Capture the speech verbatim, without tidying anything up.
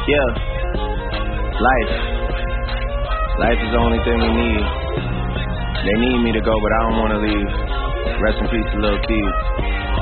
Yeah. Life. Life is the only thing we need. They need me to go, but I don't want to leave. Rest in peace to Lil Keith.